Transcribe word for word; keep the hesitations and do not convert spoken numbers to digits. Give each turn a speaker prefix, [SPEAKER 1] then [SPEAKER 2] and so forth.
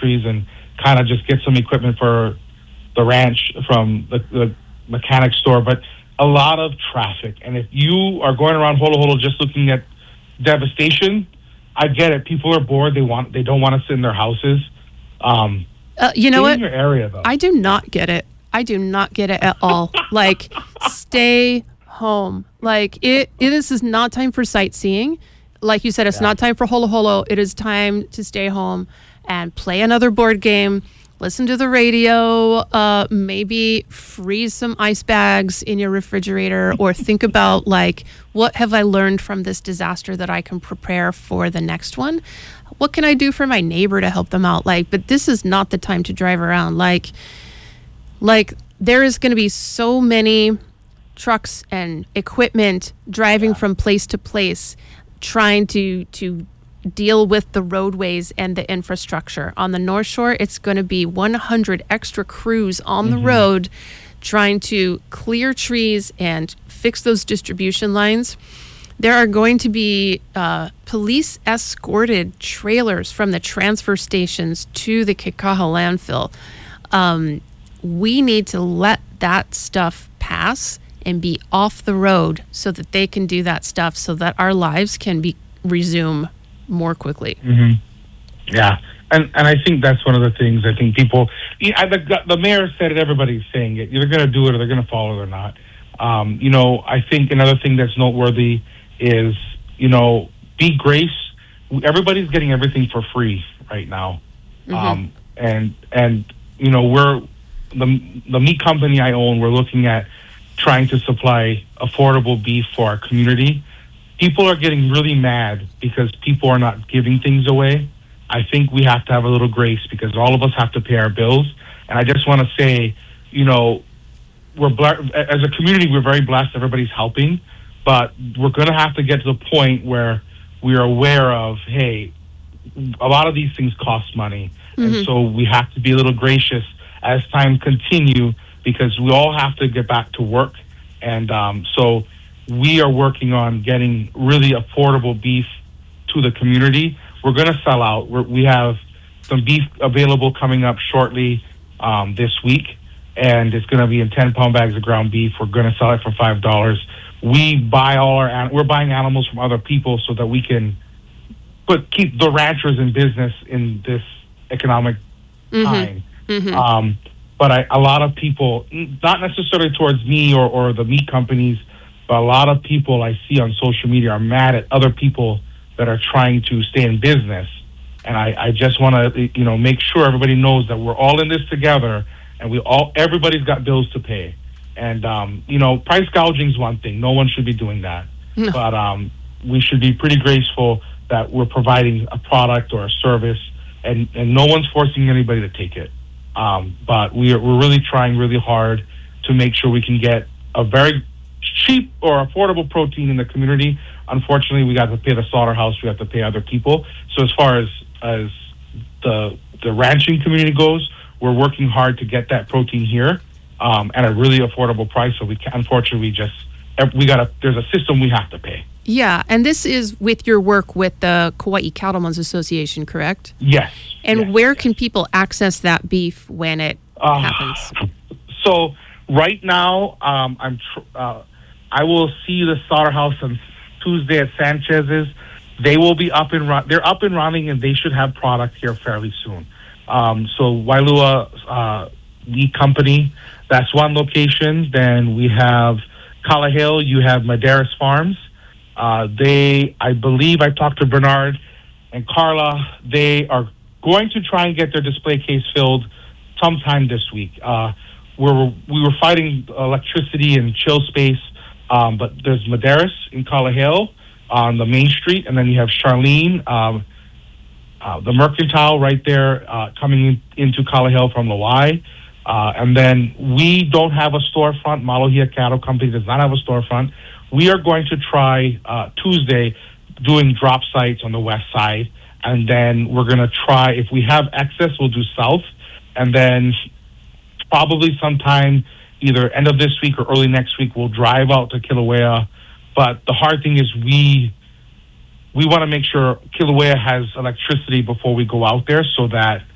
[SPEAKER 1] groceries and kind of just get some equipment for the ranch from the, the mechanic store. But a lot of traffic. And if you are going around Holo Holo just looking at devastation, I get it. People are bored. They want. They don't want to sit in their houses. Um,
[SPEAKER 2] uh, you know what?
[SPEAKER 1] In your area, though.
[SPEAKER 2] I do not get it. I do not get it at all. Like, stay home. Like, it, it. This is not time for sightseeing. Like you said, it's yeah. not time for Holo Holo. It is time to stay home and play another board game. Listen to the radio, uh, maybe freeze some ice bags in your refrigerator, or think about, like, what have I learned from this disaster that I can prepare for the next one? What can I do for my neighbor to help them out? Like, but this is not the time to drive around. Like, like there is going to be so many trucks and equipment driving yeah. from place to place, trying to to deal with the roadways and the infrastructure. On the North Shore, it's going to be one hundred extra crews on mm-hmm. the road trying to clear trees and fix those distribution lines. There are going to be uh, police escorted trailers from the transfer stations to the Kekaha landfill. Um, we need to let that stuff pass and be off the road so that they can do that stuff, so that our lives can be resume more quickly.
[SPEAKER 1] Mm-hmm. Yeah, and and I think that's one of the things. I think people, I, the, the mayor said it, everybody's saying it. They're going to do it or they're going to follow it or not. Um, you know, I think another thing that's noteworthy is, you know, be grace. Everybody's getting everything for free right now. Mm-hmm. Um, and, and you know, we're, the, the meat company I own, we're looking at trying to supply affordable beef for our community. People are getting really mad because people are not giving things away. I think we have to have a little grace because all of us have to pay our bills. And I just want to say, you know, we're ble- as a community, we're very blessed. Everybody's helping, but we're going to have to get to the point where we are aware of, hey, a lot of these things cost money. Mm-hmm. And so we have to be a little gracious as time continue, because we all have to get back to work. And um, so we are working on getting really affordable beef to the community. We're going to sell out. We're, we have some beef available coming up shortly um, this week, and it's going to be in ten pound bags of ground beef. We're going to sell it for five dollars. We buy all our, we're buying animals from other people so that we can put, keep the ranchers in business in this economic mm-hmm. time. Mm-hmm. Um, but I, a lot of people, not necessarily towards me or, or the meat companies, but a lot of people I see on social media are mad at other people that are trying to stay in business. And I, I just want to, you know, make sure everybody knows that we're all in this together, and we all, everybody's got bills to pay. And, um, you know, price gouging is one thing. No one should be doing that. No. But um, we should be pretty graceful that we're providing a product or a service, and, and no one's forcing anybody to take it. Um, but we are, we're really trying really hard to make sure we can get a very cheap or affordable protein in the community. Unfortunately, we got to pay the slaughterhouse. We have to pay other people. So as far as as the the ranching community goes, we're working hard to get that protein here um, at a really affordable price. So we can, unfortunately, we just we got to. There's a system we have to pay.
[SPEAKER 2] Yeah, and this is with your work with the Kauai Cattlemen's Association, correct?
[SPEAKER 1] Yes.
[SPEAKER 2] And
[SPEAKER 1] yes,
[SPEAKER 2] where
[SPEAKER 1] yes.
[SPEAKER 2] can people access that beef when it uh, happens?
[SPEAKER 1] So right now, um, I'm. Tr- uh, I will see the slaughterhouse on Tuesday at Sanchez's. They will be up and run. They're up and running, and they should have product here fairly soon. Um, so Wailua uh, Meat Company, that's one location. Then we have Kalahale. You have Medeiros Farms. Uh, they, I believe, I talked to Bernard and Carla. They are going to try and get their display case filled sometime this week. Uh, we're, we were fighting electricity and chill space. Um, but there's Medeiros in Kalahale on the main street, and then you have Charlene, um, uh, the Mercantile right there uh, coming in, into Kalahale from Lawai. Uh, and then we don't have a storefront. Malohia Cattle Company does not have a storefront. We are going to try uh, Tuesday doing drop sites on the west side, and then we're going to try, if we have excess, we'll do south, and then probably sometime either end of this week or early next week, we'll drive out to Kilauea. But the hard thing is we we want to make sure Kilauea has electricity before we go out there, so that